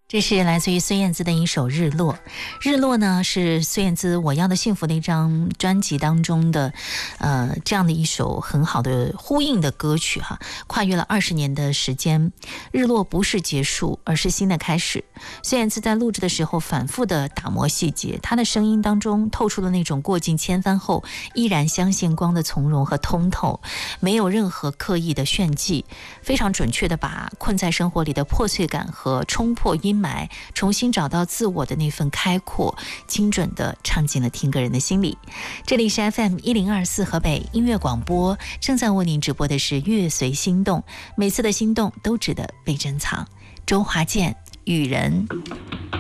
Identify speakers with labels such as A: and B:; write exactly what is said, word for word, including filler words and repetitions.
A: 这是来自于孙燕姿的一首《日落》。日落呢，是孙燕姿《我要的幸福》那张专辑当中的，呃，这样的一首很好的呼应的歌曲哈。跨越了二十年的时间，日落不是结束，而是新的开始。孙燕姿在录制的时候反复的打磨细节，她的声音当中透出了那种过尽千帆后依然相见光的从容和通透，没有任何刻意的炫技，非常准确的把困在生活里的破碎感和冲破阴霾，重新找到自我的那份开阔，精准地唱进了听歌人的心里。这里是 F M 一零二四河北音乐广播，正在为您直播的是乐随心动，每次的心动都值得被珍藏。周华健，雨人。